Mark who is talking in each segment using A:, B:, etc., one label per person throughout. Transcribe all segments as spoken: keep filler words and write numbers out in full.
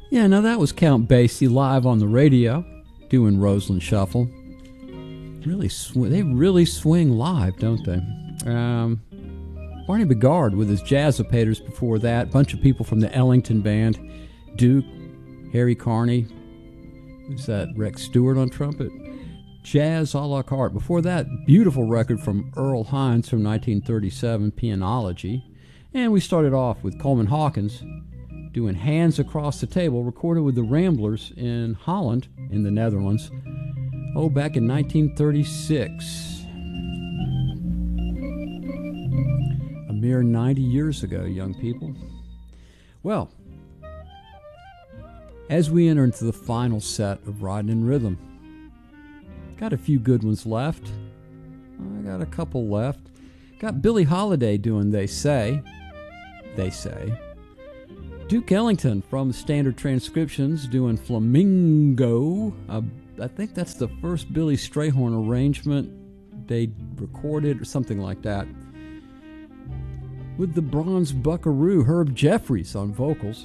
A: Yeah, now that was Count Basie live on the radio doing Roseland Shuffle. Really, sw- they really swing live, don't they? Um, Barney Bigard with his Jazzopators before that. Bunch of people from the Ellington Band. Duke, Harry Carney. Who's that? Rex Stewart on trumpet. Jazz a la carte. Before that, beautiful record from Earl Hines from nineteen thirty-seven, Pianology. And we started off with Coleman Hawkins doing Hands Across the Table, recorded with the Ramblers in Holland, in the Netherlands, oh, back in nineteen thirty-six. A mere ninety years ago, young people. Well, as we enter into the final set of Riding in Rhythm, got a few good ones left. I got a couple left. Got Billie Holiday doing They Say. They Say. Duke Ellington from Standard Transcriptions doing Flamingo. Uh, I think that's the first Billy Strayhorn arrangement they recorded or something like that. With the Bronze Buckaroo, Herb Jeffries on vocals.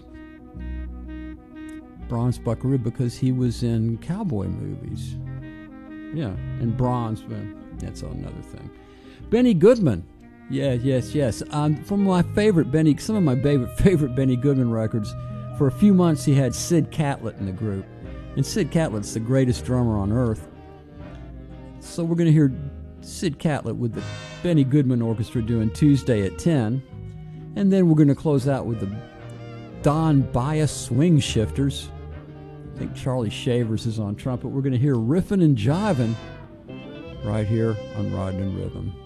A: Bronze Buckaroo because he was in cowboy movies. Yeah, and bronze, but that's another thing. Benny Goodman. Yeah, yes, yes. Um, from my favorite Benny, some of my favorite, favorite Benny Goodman records, for a few months he had Sid Catlett in the group. And Sid Catlett's the greatest drummer on earth. So we're going to hear Sid Catlett with the Benny Goodman Orchestra doing Tuesday at ten. And then we're going to close out with the Don Bias Swing Shifters. I think Charlie Shavers is on trumpet. We're going to hear Riffin' and Jivin' right here on Riding in Rhythm.